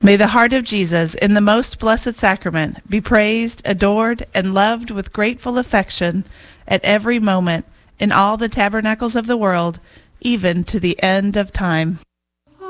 May the heart of Jesus in the most blessed sacrament be praised, adored, and loved with grateful affection at every moment in all the tabernacles of the world, even to the end of time.